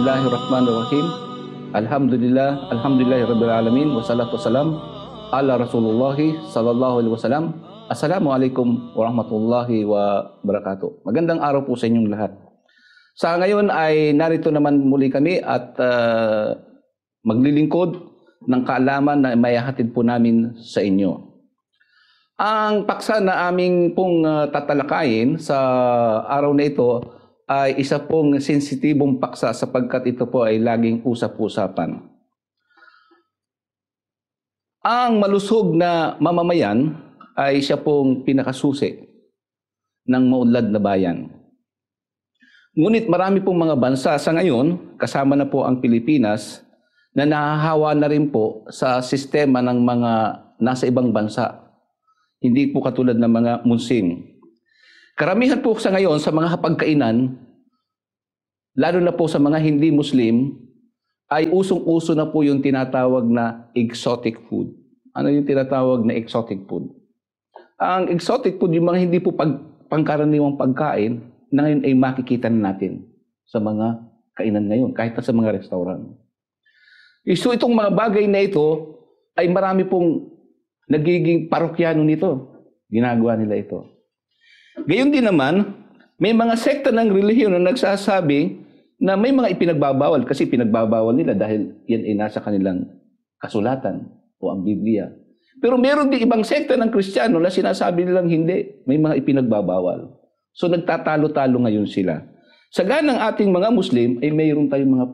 Bismillahirrahmanirrahim. Alhamdulillahirabbil alamin wassalatu wassalam ala Rasulullah sallallahu alaihi wasallam. Assalamualaikum warahmatullahi wabarakatuh. Magandang araw po sa inyong lahat. Sa ngayon ay narito naman muli kami at maglilingkod ng kaalaman na maihahatid po namin sa inyo. Ang paksa na aming pong tatalakayin sa araw na ito ay isa pong sensitibong paksa sapagkat ito po ay laging usap-usapan. Ang malusog na mamamayan ay siya pong pinakasusi ng maunlad na bayan. Ngunit marami pong mga bansa sa ngayon, kasama na po ang Pilipinas, na nahahawa na rin po sa sistema ng mga nasa ibang bansa. Hindi po katulad ng mga Muslim. Karamihan po sa ngayon sa mga hapagkainan, lalo na po sa mga hindi Muslim, ay usong-uso na po yung tinatawag na exotic food. Ano yung tinatawag na exotic food? Ang exotic food, yung mga hindi po pangkaraniwang pagkain, na ngayon ay makikita na natin sa mga kainan ngayon, kahit sa mga restaurant. So itong mga bagay na ito, ay marami pong nagiging parokyano nito. Ginagawa nila ito. Gayon din naman, may mga sekta ng relihiyon na nagsasabi na may mga ipinagbabawal kasi pinagbabawal nila dahil yan ay nasa kanilang kasulatan o ang Biblia. Pero meron din ibang sekta ng Kristiyano na sinasabi nilang hindi, may mga ipinagbabawal. So nagtatalo-talo ngayon sila. Sa ganang ating mga Muslim ay mayroon tayong mga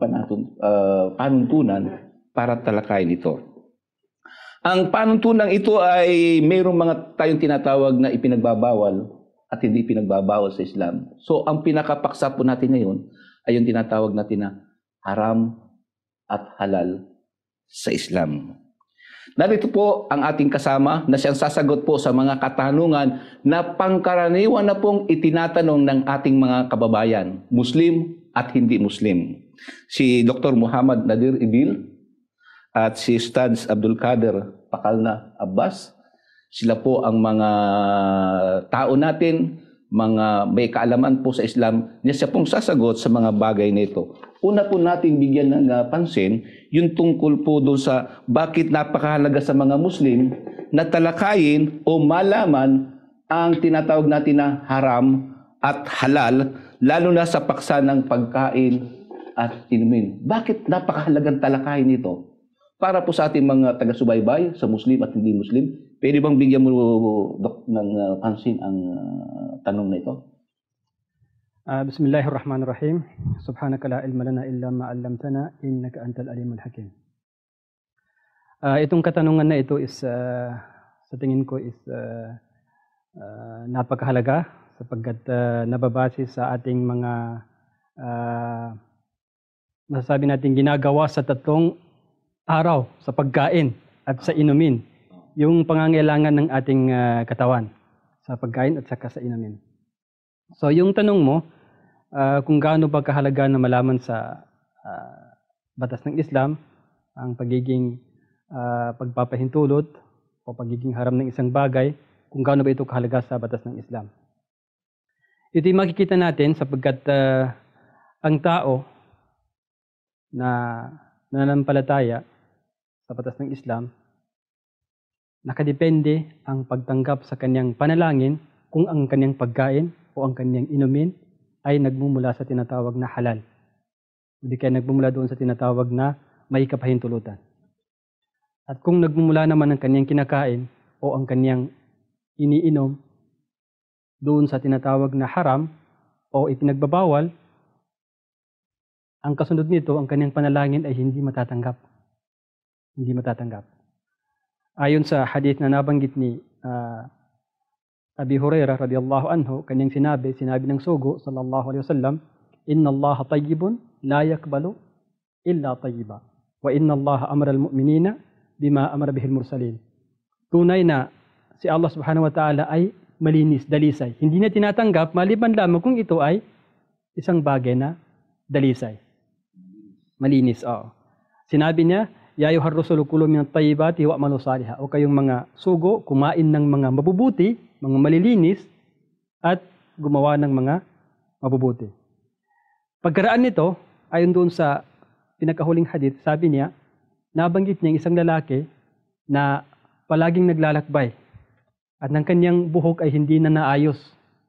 panuntunan para talakayin ito. Ang panuntunan ito ay mayroong mga tayong tinatawag na ipinagbabawal at hindi pinagbabawal sa Islam. So, ang pinakapaksa po natin ngayon ay yung tinatawag natin na haram at halal sa Islam. Narito po ang ating kasama na siyang sasagot po sa mga katanungan na pangkaraniwan na pong itinatanong ng ating mga kababayan, Muslim at hindi Muslim. Si Dr. Muhammad Nadir Ibil at si Ustadz Abdul Kader Pakalna Abbas. Sila po ang mga tao natin, mga may kaalaman po sa Islam, na siya pong sasagot sa mga bagay nito. Una po natin bigyan ng pansin, yung tungkol po doon sa bakit napakahalaga sa mga Muslim na talakayin o malaman ang tinatawag natin na haram at halal, lalo na sa paksa ng pagkain at inumin. Bakit napakahalagang talakayin ito? Para po sa ating mga taga-subaybay, sa Muslim at hindi Muslim, pwede bang bigyan mo, Dok, ng pansin ang tanong na ito? Bismillahirrahmanirrahim. Subhanaka la ilma lana illa ma 'allamtana innaka antal alimul hakim. Itong katanungan na ito is sa tingin ko is napakahalaga sapagkat nababase sa ating mga masasabi natin ginagawa sa tatlong araw sa pagkain at sa inumin, yung pangangailangan ng ating katawan sa pagkain at saka sa inumin. So yung tanong mo, kung gaano ba kahalaga na malaman sa batas ng Islam ang pagiging pagpapahintulot o pagiging haram ng isang bagay, kung gaano ba ito kahalaga sa batas ng Islam. Ito'y makikita natin sapagkat ang tao na nananampalataya sa batas ng Islam, nakadepende ang pagtanggap sa kanyang panalangin kung ang kanyang pagkain o ang kanyang inumin ay nagmumula sa tinatawag na halal. Hindi kaya nagmumula doon sa tinatawag na may kapahintulutan. At kung nagmumula naman ang kanyang kinakain o ang kanyang iniinom doon sa tinatawag na haram o ipinagbabawal, ang kasunod nito, ang kanyang panalangin ay hindi matatanggap. Hindi matatanggap. Ayon sa hadith na nabanggit ni Abi Hurairah radhiyallahu anhu, kanyang sinabi ng sugo sallallahu alaihi wasallam, "Inna Allah tayyibun la yakbalu illa tayyiba. Wa inna Allah amara al-mu'minina bima amara bihil mursalin." Tunay na si Allah subhanahu wa ta'ala ay malinis, dalisay. Hindi niya tinatanggap maliban lamang kung ito ay isang bagay na dalisay. Malinis, oo. Sinabi niya, "Ya ayyuhar rusulu kulu minat tayyibati wa'malu salihah." O kayong mga sugo, kumain ng mga mabubuti, mga malilinis, at gumawa ng mga mabubuti. Pagkaraan nito, Ayon doon sa pinakahuling hadith, sabi niya, nabanggit niya isang lalaki na palaging naglalakbay at ng kanyang buhok ay hindi na naayos.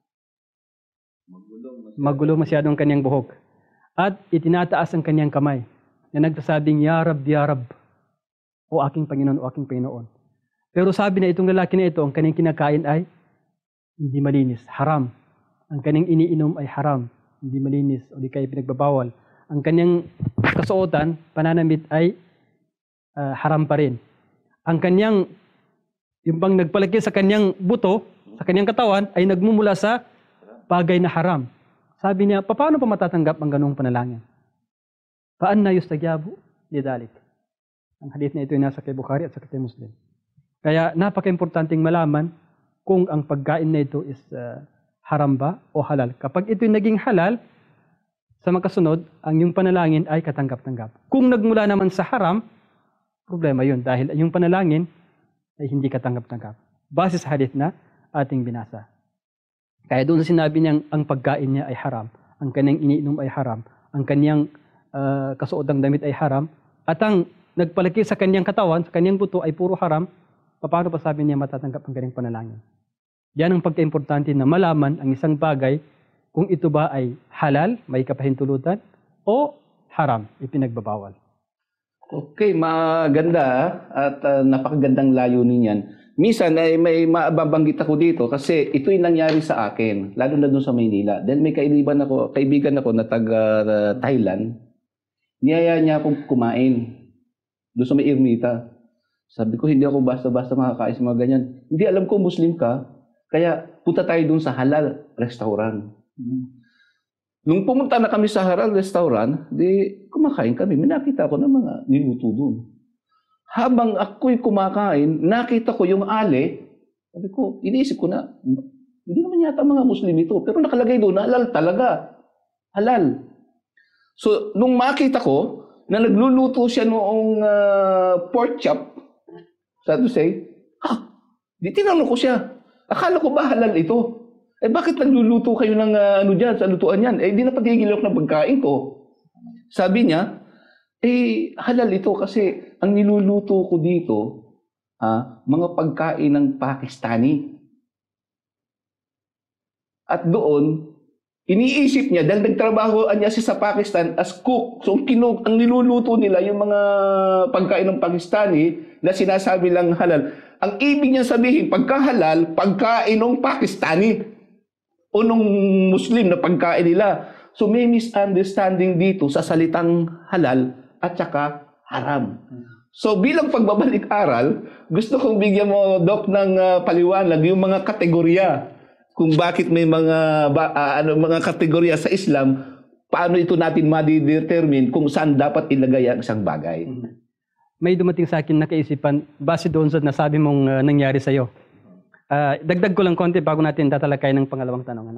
Magulo masyado ang kanyang buhok. At itinataas ang kanyang kamay na nagsasabing, Ya Rab, Ya Rab, o aking Panginoon, o aking Panginoon. Pero sabi na itong lalaki na ito, ang kanyang kinakain ay hindi malinis, haram. Ang kanyang iniinom ay haram, hindi malinis, o di kaya pinagbabawal. Ang kanyang kasuotan, pananamit ay haram pa rin. Ang kanyang, yung bang nagpalaki sa kanyang buto, sa kanyang katawan, ay nagmumula sa bagay na haram. Sabi niya, paano pa matatanggap ang ganung panalangin? Paanna yustagyabu lidalik? Ang hadith na ito ay nasa kay Bukhari at sa kay Muslim. Kaya napaka-importanting malaman kung ang pagkain na ito is haram ba o halal. Kapag ito'y naging halal, sa makasunod, ang yung panalangin ay katanggap-tanggap. Kung nagmula naman sa haram, problema yun dahil yung panalangin ay hindi katanggap-tanggap. Base sa hadith na ating binasa. Kaya doon sinabi niyang ang pagkain niya ay haram, ang kanyang iniinom ay haram, ang kanyang kasuotang damit ay haram, at ang nagpalaki sa kanyang katawan, sa kanyang buto ay puro haram, paano pa sabi niya matatanggap ang kanyang panalangin? Yan ang pagka-importante na malaman ang isang bagay kung ito ba ay halal, may kapahintulutan, o haram, ipinagbabawal. Okay, maganda at napakagandang layunin yan. Minsan ay may mababanggit ako dito kasi ito'y nangyari sa akin, lalo na doon sa Maynila. Dahil may kaibigan ako na taga Thailand, niyaya niya akong kumain doon sa may Ermita. Sabi ko, hindi ako basta-basta makakain sa mga ganyan. Hindi, alam ko Muslim ka, kaya punta tayo doon sa halal restaurant. Nung pumunta na kami sa halal restaurant, di kumakain kami. May nakita ko ng mga niluto doon. Habang ako'y kumakain, nakita ko yung ale. Sabi ko, iniisip ko na, hindi naman yata mga Muslim ito. Pero nakalagay doon, halal talaga. Halal. So, nung makita ko, na nagluluto siya noong pork chop, sa to say, di tinanong ko siya. Akala ko ba halal ito? Eh bakit nagluluto kayo ng ano dyan, sa lutuan yan? Eh di na pagigilok ng pagkain ko. Sabi niya, eh halal ito kasi ang niluluto ko dito, mga pagkain ng Pakistani. At doon, iniisip niya, dahil nagtrabaho niya siya sa Pakistan as cook. So ang niluluto nila, yung mga pagkain ng Pakistani na sinasabi lang halal. Ang ibig niya sabihin, pagka-halal, pagkain ng Pakistani o nung Muslim na pagkain nila. So may misunderstanding dito sa salitang halal at saka haram. So bilang pagbabalik-aral, gusto kong bigyan mo, Doc, ng paliwanag yung mga kategorya. Kung bakit may mga kategorya sa Islam, paano ito natin ma-determine kung saan dapat ilagay ang isang bagay. May dumating sa akin na kaisipan base doon sa nasabi mong nangyari sa iyo. Dagdag ko lang konti bago natin tatalakay ng pangalawang tanong.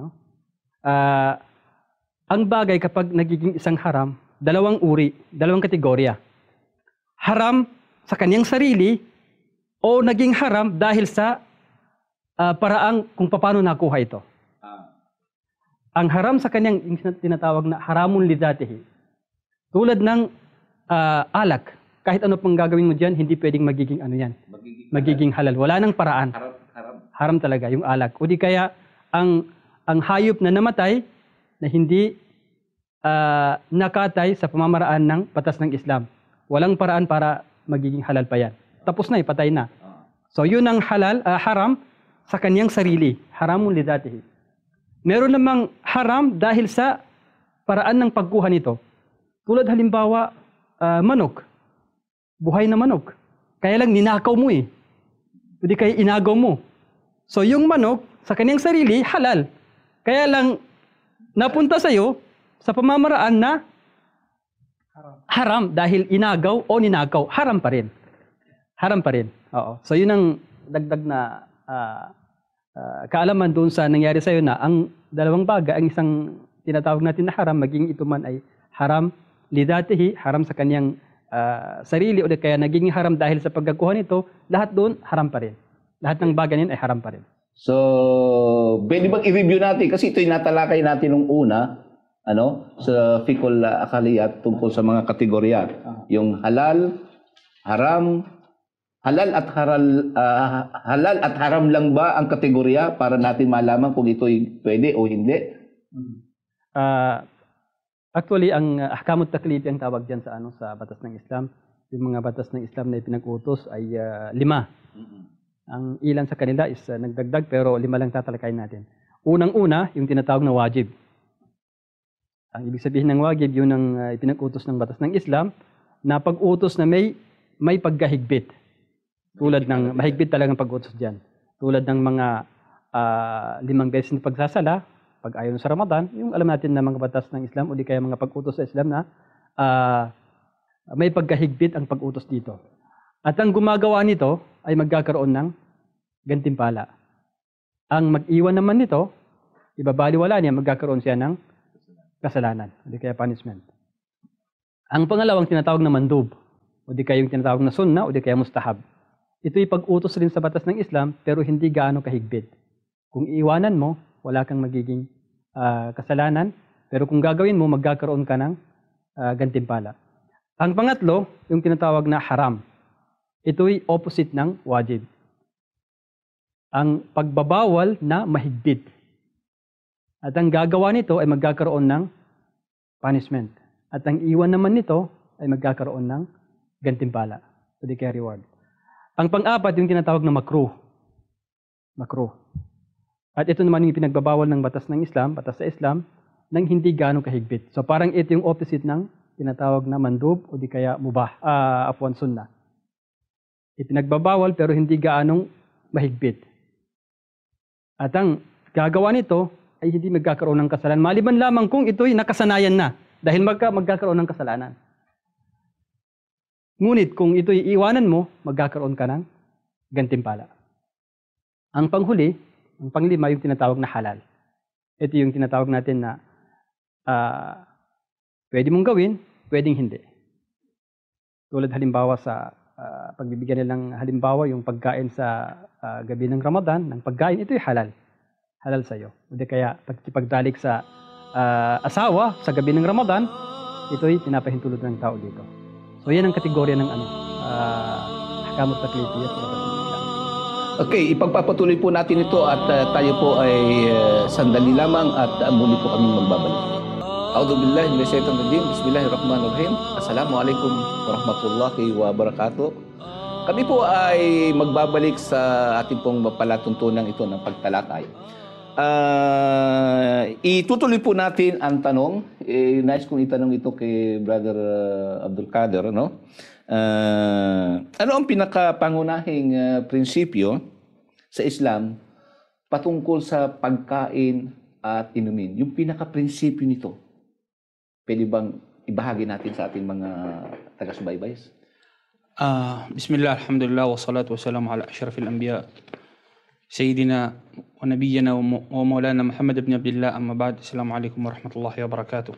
Ang bagay kapag nagiging isang haram, dalawang kategorya. Haram sa kanyang sarili o naging haram dahil sa paraang kung paano nakuha ito. Ang haram sa kanyang tinatawag na haramun lidatihi. Tulad ng alak. Kahit ano pang gagawin mo dyan, hindi pwedeng magiging ano yan. Magiging halal. Wala nang paraan. Haram talaga yung alak. O di kaya ang hayop na namatay na hindi nakatay sa pamamaraan ng batas ng Islam. Walang paraan para magiging halal pa yan. Tapos na, patay na. So yun ang haram sa kanyang sarili. Haramun lidatihi. Meron namang haram dahil sa paraan ng pagkuha nito. Tulad halimbawa, manok. Buhay na manok. Kaya lang ninakaw mo eh. Hindi kaya inagaw mo. So yung manok, sa kanyang sarili, halal. Kaya lang, napunta sa'yo sa pamamaraan na haram dahil inagaw o ninakaw. Haram pa rin. Haram pa rin. Oo. So yun ang dagdag na kaalaman doon sa nangyari sa'yo na ang dalawang bagay, ang isang tinatawag natin na haram, maging ito man ay haram lidatihi, haram sa kanyang sarili o kaya naging haram dahil sa pagkakuha nito, lahat doon haram pa rin. Lahat ng bagay niyan ay haram pa rin. So, pwede bang i-review natin? Kasi ito yung natalakay natin nung una. sa Fiqhul Aqliyat tungkol sa mga kategorya. Yung halal, haram, halal at haram lang ba ang kategorya para natin malaman kung ito'y pwede o hindi? Actually, ang ahkamut taklif ang tawag diyan sa batas ng Islam. Yung mga batas ng Islam na ipinag-utos ay 5. Ang ilan sa kanila is nagdagdag pero 5 lang tatalakayin natin. Unang-una, yung tinatawag na wajib. Ang ibig sabihin ng wajib, yun ang ipinag-utos ng batas ng Islam na pag-utos na may pagkahigpit. Tulad ng mahigpit talagang pag-utos diyan. Tulad ng mga 5 beses na pagsasala, pag ayaw sa Ramadan, yung alam natin na mga batas ng Islam o di kaya mga pag-utos sa Islam na may pagkahigpit ang pag-utos dito. At ang gumagawa nito ay magkakaroon ng gantimpala. Ang mag-iwan naman nito, ibabaliwala niya, magkakaroon siya ng kasalanan o di kaya punishment. Ang pangalawang tinatawag na mandub o di kaya yung tinatawag na sunnah o di kaya mustahab. Ito'y pag-utos rin sa batas ng Islam pero hindi gaano kahigpit. Kung iiwanan mo, wala kang magiging kasalanan, pero kung gagawin mo, magkakaroon ka ng gantimpala. Ang pangatlo, yung tinatawag na haram. Ito'y opposite ng wajib. Ang pagbabawal na mahigpit. At ang gagawa nito ay magkakaroon ng punishment. At ang iwan naman nito ay magkakaroon ng gantimpala. O di kaya reward. Ang pang-apat, yung tinatawag na makruh. Makruh. At ito naman yung pinagbabawal ng batas ng Islam, batas sa Islam, nang hindi gaano kahigpit. So parang ito yung opposite ng tinatawag na mandub o di kaya mubah, afwan sunnah. Ipinagbabawal pero hindi gaanong mahigpit. At ang gagawa nito ay hindi magkakaroon ng kasalanan. Maliban lamang kung ito'y nakasanayan na dahil magkakaroon ng kasalanan. Ngunit kung ito'y iwanan mo, magkakaroon ka ng gantimpala. Ang panghuli, ang panglima, yung tinatawag na halal. Ito yung tinatawag natin na pwede mong gawin, pwedeng hindi. Tulad halimbawa sa pagbibigyan nilang halimbawa yung pagkain sa gabi ng Ramadan, ng pagkain, ito'y halal. Halal sa'yo. O di kaya pagkipagdalik sa asawa sa gabi ng Ramadan, ito'y pinapahintulot ng tao dito. So yan ang kategorya ng ahkamut taklifiyya sa batas ng Islam. Okay, ipagpapatuloy po natin ito at tayo po ay sandali lamang at muli po kaming magbabalik. A'udzubillahi minasyaitonir rajim. Bismillahirrahmanirrahim. Assalamualaikum warahmatullahi wabarakatuh. Kami po ay magbabalik sa ating pong palatuntunan ito ng pagtalakay. Itutuloy po natin ang tanong. Nice kong itanong ito kay Brother Abdul Qadir, no? Ano ang pinakapangunahing prinsipyo sa Islam patungkol sa pagkain at inumin? Yung pinaka-prinsipyo nito, pwede bang ibahagi natin sa ating mga taga-subaybays? Bismillah, alhamdulillah, wa salatu wa salam ala ashrafil anbiya Sayyidina wa nabiyyina wa maulana Muhammad ibn Abdullah, amma ba'd. Assalamualaikum warahmatullahi wabarakatuh.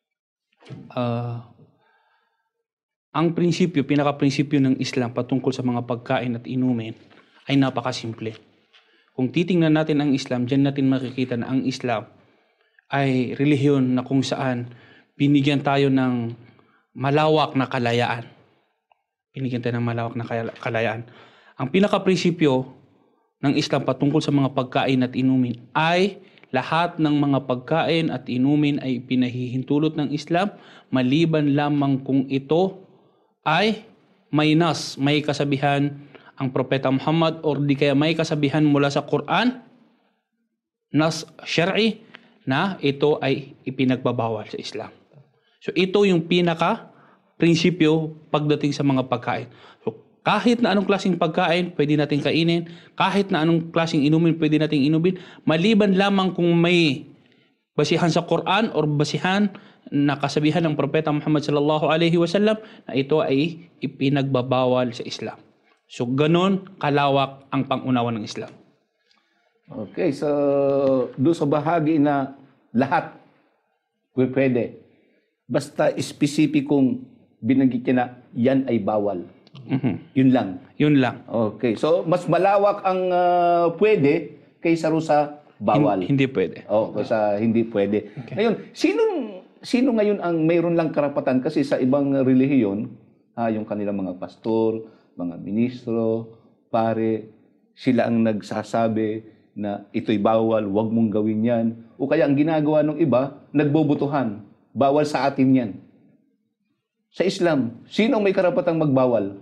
Ang prinsipyo, pinaka-prinsipyo ng Islam patungkol sa mga pagkain at inumin ay napakasimple. Kung titingnan natin ang Islam, diyan natin makikita na ang Islam ay relihiyon na kung saan binigyan tayo ng malawak na kalayaan. Binigyan tayo ng malawak na kalayaan. Ang pinaka-prinsipyo ng Islam patungkol sa mga pagkain at inumin ay lahat ng mga pagkain at inumin ay pinahihintulot ng Islam maliban lamang kung ito ay may kasabihan ang Propeta Muhammad or di kaya may kasabihan mula sa Quran, nas syar'i, na ito ay ipinagbabawal sa Islam. So ito yung pinaka-prinsipyo pagdating sa mga pagkain. So kahit na anong klaseng pagkain pwede natin kainin, kahit na anong klaseng inumin pwede natin inumin, maliban lamang kung may basihan sa Quran or basihan na kasabihan ng Propeta Muhammad sallallahu alaihi wasallam na ito ay ipinagbabawal sa Islam. So ganon kalawak ang pangunawa ng Islam. Okay, so doon sa bahagi na lahat pwede. Basta espesipikong binanggit na yan ay bawal. Yun lang. Yun lang. Okay, so mas malawak ang pwede kaysa sa bawal. Hindi pwede. Sa hindi pwede. Ngayon, sino ngayon ang mayroon lang karapatan? Kasi sa ibang relihiyon, yung kanilang mga pastor, mga ministro, pare, sila ang nagsasabi na ito'y bawal, huwag mong gawin yan. O kaya ang ginagawa ng iba, nagbobotohan. Bawal sa atin yan. Sa Islam, sino ang may karapatang magbawal?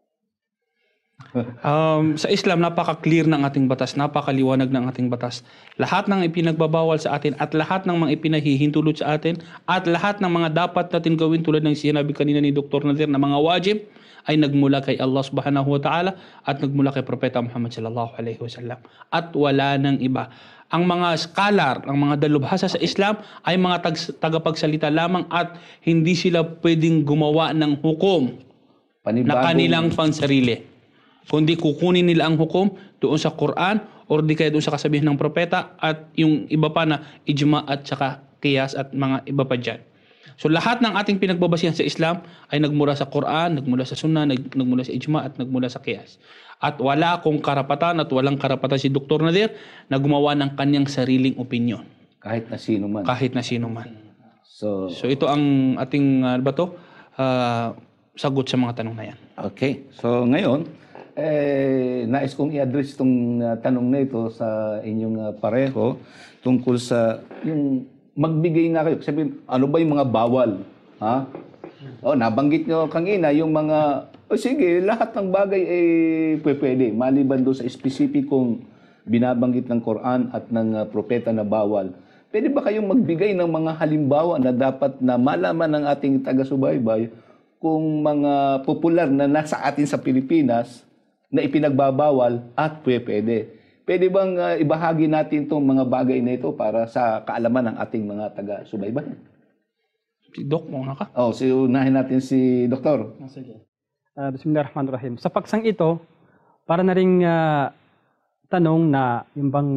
Sa Islam, napaka-clear ng ating batas, napakaliwanag ng ating batas. Lahat ng ipinagbabawal sa atin at lahat ng mga ipinahihintulot sa atin at lahat ng mga dapat natin gawin tulad ng sinabi kanina ni Dr. Nadir na mga wajib ay nagmula kay Allah subhanahu wa ta'ala at nagmula kay Propeta Muhammad sallallahu alaihi wasallam. At wala nang iba. Ang mga scholar, ang mga dalubhasa sa Islam ay mga tagapagsalita lamang at hindi sila pwedeng gumawa ng hukom na kanilang pansarili. Kundi kukunin nila ang hukom doon sa Quran o di kaya doon sa kasabihan ng propeta at yung iba pa na ijma at saka qiyas at mga iba pa dyan. So lahat ng ating pinagbabasihan sa Islam ay nagmula sa Quran, nagmula sa Sunnah, nagmula sa ijma at nagmula sa qiyas. At wala akong karapatan at walang karapatan si Dr. Nadir na gumawa ng kanyang sariling opinyon. Kahit na sino man. Kahit na sino man. So ito ang ating sagot sa mga tanong na yan. Okay. So ngayon, nais kong i-address itong tanong na ito sa inyong pareho tungkol sa yung magbigay nga kayo. Sabihin, ano ba yung mga bawal? Ha? Nabanggit nyo kanina yung mga, sige, lahat ng bagay pwede. Maliban doon sa espesipikong binabanggit ng Quran at ng propeta na bawal. Pwede ba kayong magbigay ng mga halimbawa na dapat na malaman ng ating taga-subaybay kung mga popular na nasa atin sa Pilipinas na ipinagbabawal at pwede? Pwede bang ibahagi natin itong mga bagay na ito para sa kaalaman ng ating mga taga-subaybay? Si Doc, muna ka. Unahin natin si Doktor. Sige. Bismillahirrahmanirrahim. Sa paksang ito, para na ring tanong na yung bang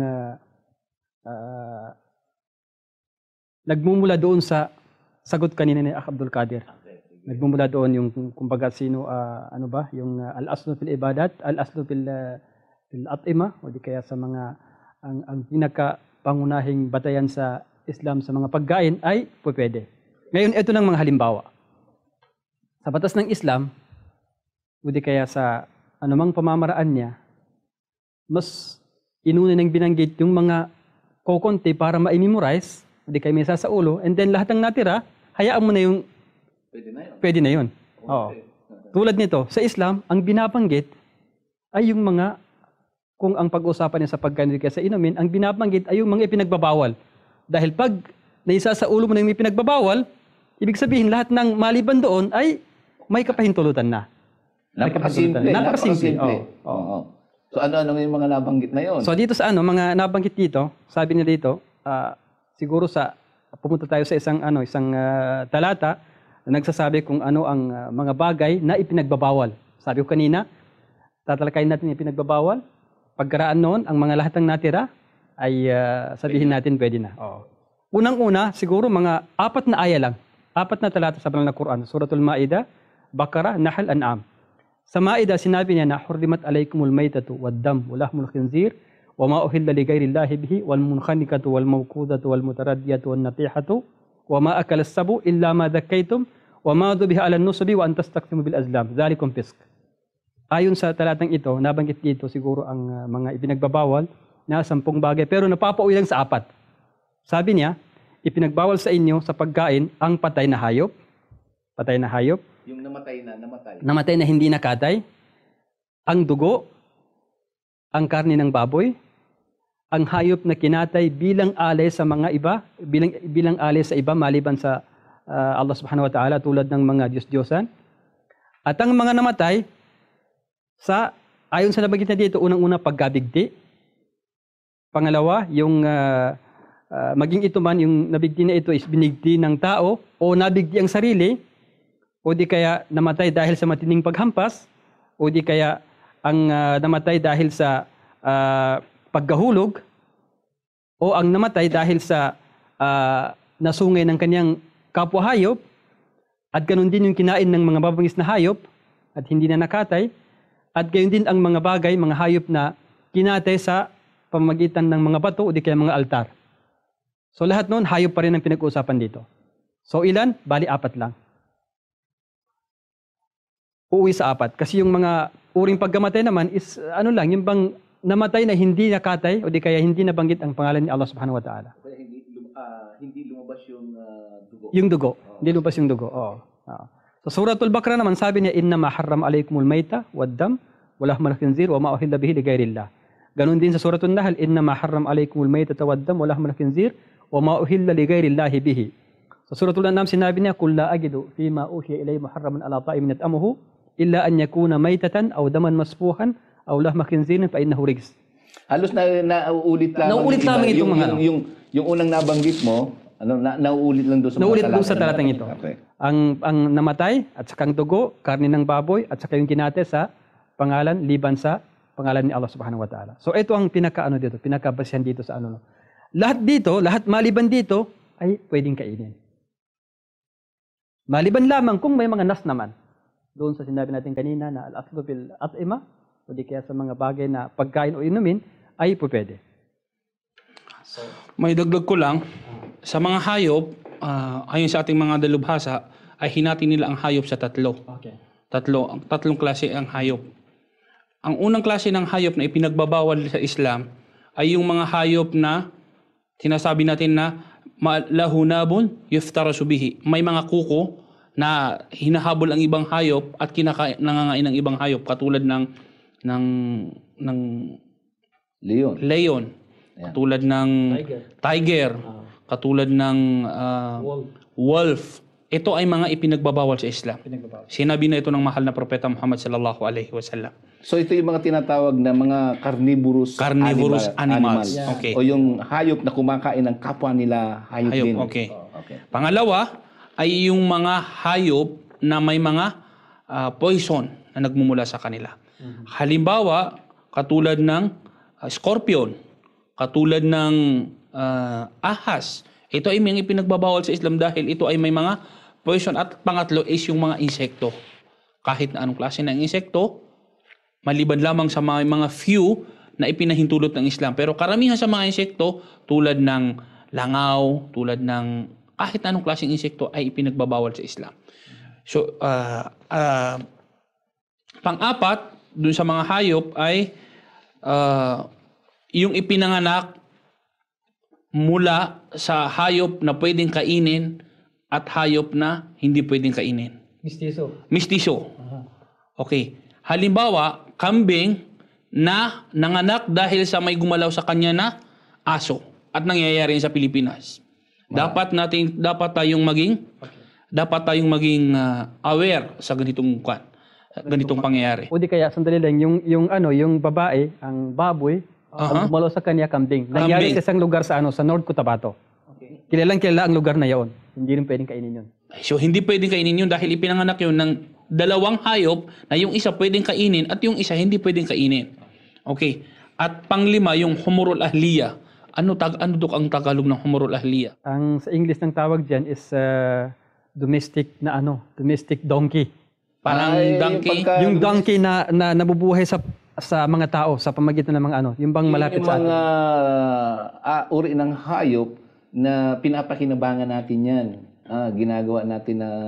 nagmumula doon sa sagot kanina ni Abdul Qadir. Nagmumula doon yung kumbaga sino yung al-aslu fil ibadat, al-aslu fil at'ima o di kaya sa mga ang pinakapangunahing batayan sa Islam sa mga pagkain ay pwede. Ngayon ito ng mga halimbawa. Sa batas ng Islam o di kaya sa anumang pamamaraan niya, mas inuna nang binanggit yung mga kokonti para ma-memorize, o di kaya may sa ulo, and then lahat ng natira, hayaan mo na yung pwede na yun. Oo. Tulad nito, sa Islam, ang binabanggit ay yung mga, kung ang pag-usapan niya sa pagkain kaya sa inumin, ang binabanggit ay yung mga ipinagbabawal. Dahil pag naisa sa ulo mo na yung ipinagbabawal, ibig sabihin lahat ng maliban doon ay may kapahintulutan na. Napakasimple. Oo. So ano yung mga nabanggit na yon? So dito sa mga nabanggit dito, sabi nila dito, siguro pumunta tayo sa isang talata na nagsasabi kung ano ang mga bagay na ipinagbabawal. Sabi ko kanina, tatalakayin natin yung ipinagbabawal. Pagkaraan noon, ang mga lahat ng natira ay sabihin natin pwede na. Oo. Unang-una, siguro mga 4 na aya lang. 4 na talata sa banal na Quran. Suratul Ma'idah, Baqarah, Nahl, An'am. Sa Ma'idah, sinabi niya na hurrimat alaykumul maytatu waddam walahmul khinzir wa ma uhilla li ghairillahi bihi wal munkhaniqatu wal mawqudatu wal mutaraddiyatu wan natihatu wa ma akala as-sabu illa ma dhakkaytum wa ma dhubiha 'ala an-nusubi wa an tastaqsimu bil azlam. Dhalikum fisq. Ayon sa talatang ito, nabanggit dito siguro ang mga ipinagbabawal na 10 bagay pero napapauwi lang sa 4. Sabi niya, ipinagbawal sa inyo sa pagkain ang patay na hayop. Patay na hayop. Yung namatay. Namatay na hindi nakatay. Ang dugo. Ang karne ng baboy. Ang hayop na kinatay bilang alay sa mga iba. Bilang alay sa iba maliban sa Allah subhanahu wa ta'ala tulad ng mga Diyos-Diyosan. At ang mga namatay, ayon sa nabanggit na dito, unang-una pagkabigti. Pangalawa, yung maging ito man, yung nabigti na ito is binigti ng tao o nabigti ang sarili o di kaya namatay dahil sa matinding paghampas o di kaya ang namatay dahil sa paggahulog o ang namatay dahil sa nasungay ng kanyang kapwa hayop at ganun din yung kinain ng mga babangis na hayop at hindi na nakatay. At gayon din ang mga bagay, mga hayop na kinatay sa pamamagitan ng mga bato o di kaya mga altar. So lahat noon, hayop pa rin ang pinag-uusapan dito. So ilan? Bali 4 lang. Uuwi sa 4. Kasi yung mga uring pagkamatay naman is ano lang, yung bang namatay na hindi nakatay o di kaya hindi nabanggit ang pangalan ni Allah subhanahu wa ta'ala. Kaya hindi lumabas yung dugo. Yung dugo. Hindi lumabas yung dugo. Oo. Oo. So Suratul Baqarah naman sabi niya, "Inna ma harram alaykumul mayta wad-dam wa lahmal khinzir wa ma uhilla bihi li ghairillah." Ganun din sa Suratul Nahl, "Inna ma harram alaykumul mayta wad-dam wa lahmal khinzir wa ma uhilla li ghairillahi bihi." Sa Suratul An'am sinabi niya, "Qul la ajidu fima uhiya ilayya muharraman ala ta'imin yat'amuhu illa an yakuna maytatan aw daman masfuhan aw lahma khinzirin fa innahu rijs." Halos nauulit lamang. Nauulit diba? lamang itong mga ano. Yung unang nabanggit mo, nauulit lang doon sa Nauulit mga doon sa talatang ito. Okay. Ang namatay at saka ang dugo, karne ng baboy at saka yung kinate sa pangalan, liban sa pangalan ni Allah subhanahu wa ta'ala. So ito ang dito, pinakabasihan dito sa ano. Lahat dito, lahat maliban dito ay pwedeng kainin. Maliban lamang kung may mga nas naman. Doon sa sinabi natin kanina na al-aslu bil at'ima, o di kaya sa mga bagay na pagkain o inumin, ay pwede. May dagdag ko lang, sa mga hayop, ayon sa ating mga dalubhasa, ay hinati nila ang hayop sa 3. Okay. Tatlong klase ang hayop. Ang unang klase ng hayop na ipinagbabawal sa Islam ay yung mga hayop na sinasabi natin na lahunabun yuftarasu bihi. May mga kuko na hinahabol ang ibang hayop at nangangain ng ibang hayop katulad ng Leon. leon, katulad ng tiger, katulad ng wolf. Ito ay mga ipinagbabawal sa Islam. Sinabi na ito ng mahal na propeta Muhammad sallallahu alaihi wasallam. So ito yung mga tinatawag na mga carnivorous Animals. animal. Okay. O yung hayop na kumakain ng kapwa nila hayop din. Okay. Okay. Pangalawa ay yung mga hayop na may mga poison na nagmumula sa kanila. Halimbawa, katulad ng scorpion, katulad ng ahas. Ito ay mga ipinagbabawal sa Islam dahil ito ay may mga poison. At pangatlo is yung mga insekto. Kahit na anong klase ng insekto, maliban lamang sa mga few na ipinahintulot ng Islam. Pero karamihan sa mga insekto, tulad ng langaw, tulad ng kahit anong klaseng insekto ay ipinagbabawal sa Islam. So, pang-apat, dun sa mga hayop ay yung ipinanganak mula sa hayop na pwedeng kainin at hayop na hindi pwedeng kainin. Mistiso. Okay. Halimbawa, kambing na nanganak dahil sa may gumalaw sa kanya na aso at nangyayari sa Pilipinas. Dapat tayong maging aware sa ganitong pangyayari. O di kaya, sandali lang, yung babae, ang baboy, ang gumalaw sa kanya, kambing. Nangyari sa isang lugar sa North Cotabato. Okay. Kilala ang lugar na yon. Hindi rin pwedeng kainin yun. So, hindi pwedeng kainin yun dahil ipinanganak yun ng dalawang hayop na yung isa pwedeng kainin at yung isa hindi pwedeng kainin. Okay. At panglima, yung humurul ahliya. Ano ang Tagalog ng humurul ahliya? Ang sa English ng tawag diyan is domestic donkey. Parang donkey. Yung donkey na nabubuhay sa mga tao sa pamagitan ng mga yung bang malapit sa atin. Yung mga uri ng hayop na pinapakinabangan natin yan. Ginagawa natin na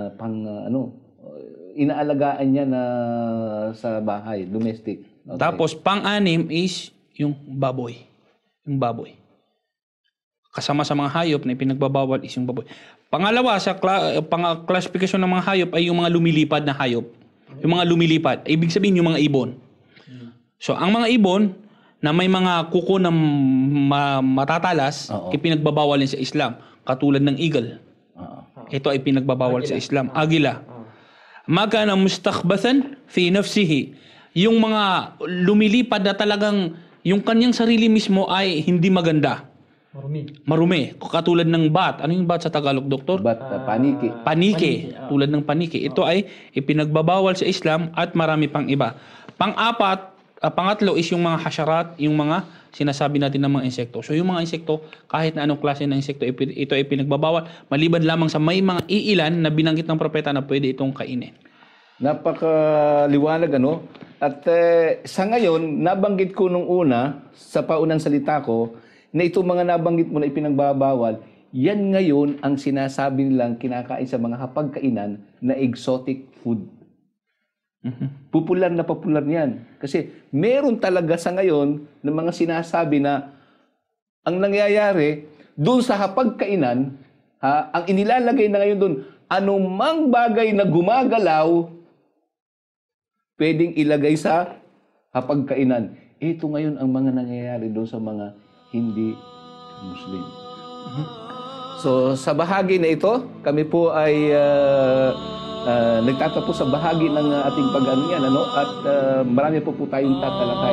inaalagaan niya na sa bahay, domestic. Okay. Tapos pang-anim is yung baboy. Yung baboy. Kasama sa mga hayop na ipinagbabawal is yung baboy. Pangalawa sa classification ng mga hayop ay yung mga lumilipad na hayop. Yung mga lumilipad, ibig sabihin yung mga ibon. So ang mga ibon na may mga kuko na matatalas, ipinagbabawal din sa Islam, katulad ng eagle. Ito ay pinagbabawal sa Islam. Agila. Magana mustakhbathan fi nafsihi. Yung mga lumilipad na talagang yung kanyang sarili mismo ay hindi maganda. Marumi. Katulad ng bat. Ano yung bat sa Tagalog, Doktor? Paniki. Paniki. Tulad ng paniki. Ito ay ipinagbabawal sa Islam at marami pang iba. Pangatlo is yung mga hasyarat, yung mga sinasabi natin ng mga insekto. So yung mga insekto, kahit na anong klase ng insekto, ito ay pinagbabawal. Maliban lamang sa may mga iilan na binanggit ng propeta na pwede itong kainin. Napakaliwanag At sa ngayon, nabanggit ko nung una, sa paunang salita ko, na itong mga nabanggit mo na ipinagbabawal, yan ngayon ang sinasabi nilang kinakain sa mga hapagkainan na exotic food. Popular na popular yan. Kasi meron talaga sa ngayon ng mga sinasabi na ang nangyayari, doon sa hapagkainan, ang inilalagay na ngayon doon, anumang bagay na gumagalaw, pwedeng ilagay sa hapagkainan. Ito ngayon ang mga nangyayari doon sa mga hindi Muslim. So, sa bahagi na ito, kami po ay nagtatapos sa bahagi ng ating pag-ano yan, ano? At marami po tayong tatalakay.